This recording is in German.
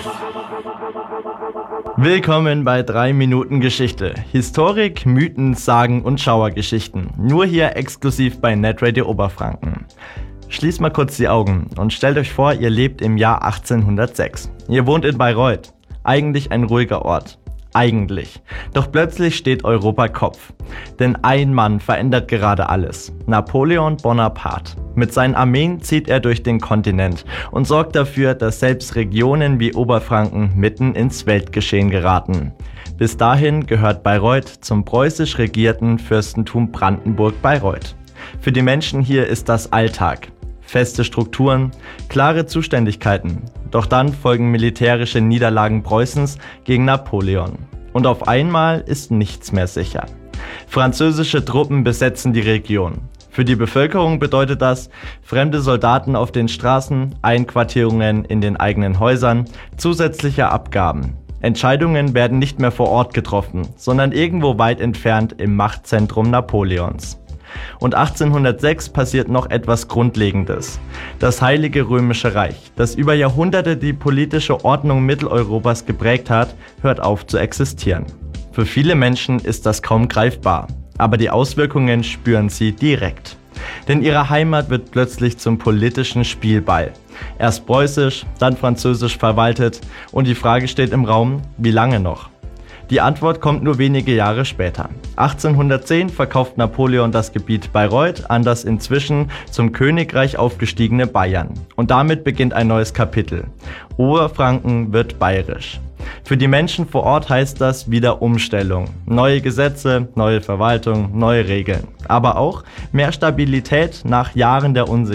Willkommen bei 3 Minuten Geschichte. Historik, Mythen, Sagen und Schauergeschichten. Nur hier exklusiv bei Netradio Oberfranken. Schließt mal kurz die Augen und stellt euch vor, ihr lebt im Jahr 1806. Ihr wohnt in Bayreuth. Eigentlich ein ruhiger Ort. Eigentlich. Doch plötzlich steht Europa Kopf. Denn ein Mann verändert gerade alles. Napoleon Bonaparte. Mit seinen Armeen zieht er durch den Kontinent und sorgt dafür, dass selbst Regionen wie Oberfranken mitten ins Weltgeschehen geraten. Bis dahin gehört Bayreuth zum preußisch regierten Fürstentum Brandenburg-Bayreuth. Für die Menschen hier ist das Alltag. Feste Strukturen, klare Zuständigkeiten. Doch dann folgen militärische Niederlagen Preußens gegen Napoleon. Und auf einmal ist nichts mehr sicher. Französische Truppen besetzen die Region. Für die Bevölkerung bedeutet das fremde Soldaten auf den Straßen, Einquartierungen in den eigenen Häusern, zusätzliche Abgaben. Entscheidungen werden nicht mehr vor Ort getroffen, sondern irgendwo weit entfernt im Machtzentrum Napoleons. Und 1806 passiert noch etwas Grundlegendes. Das Heilige Römische Reich, das über Jahrhunderte die politische Ordnung Mitteleuropas geprägt hat, hört auf zu existieren. Für viele Menschen ist das kaum greifbar, aber die Auswirkungen spüren sie direkt. Denn ihre Heimat wird plötzlich zum politischen Spielball. Erst preußisch, dann französisch verwaltet und die Frage steht im Raum, wie lange noch? Die Antwort kommt nur wenige Jahre später. 1810 verkauft Napoleon das Gebiet Bayreuth an das inzwischen zum Königreich aufgestiegene Bayern. Und damit beginnt ein neues Kapitel. Oberfranken wird bayerisch. Für die Menschen vor Ort heißt das wieder Umstellung. Neue Gesetze, neue Verwaltung, neue Regeln. Aber auch mehr Stabilität nach Jahren der Unsicherheit.